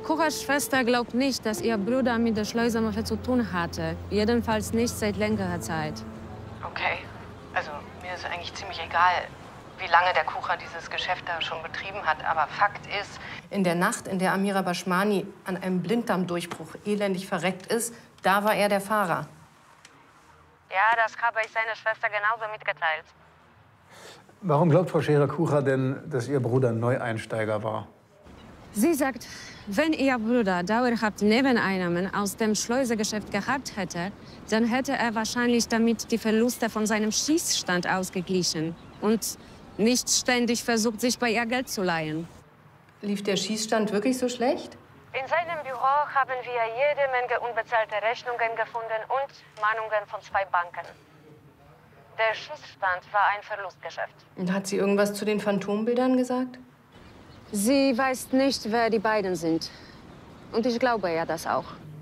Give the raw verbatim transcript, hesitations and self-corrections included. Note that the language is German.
Kuras Schwester glaubt nicht, dass ihr Bruder mit der Schleusermache zu tun hatte. Jedenfalls nicht seit längerer Zeit. Okay. Also, mir ist eigentlich ziemlich egal, wie lange der Kucher dieses Geschäft da schon betrieben hat. Aber Fakt ist, in der Nacht, in der Amira Bashmani an einem Blinddarmdurchbruch elendig verreckt ist, da war er der Fahrer. Ja, das habe ich seiner Schwester genauso mitgeteilt. Warum glaubt Frau Scherer-Kucher denn, dass Ihr Bruder Neueinsteiger war? Sie sagt, wenn ihr Bruder dauerhaft Nebeneinnahmen aus dem Schleusergeschäft gehabt hätte, dann hätte er wahrscheinlich damit die Verluste von seinem Schießstand ausgeglichen und nicht ständig versucht, sich bei ihr Geld zu leihen. Lief der Schießstand wirklich so schlecht? In seinem Büro haben wir jede Menge unbezahlte Rechnungen gefunden und Mahnungen von zwei Banken. Der Schießstand war ein Verlustgeschäft. Und hat sie irgendwas zu den Phantombildern gesagt? Sie weiß nicht, wer die beiden sind. Und ich glaube ja das auch.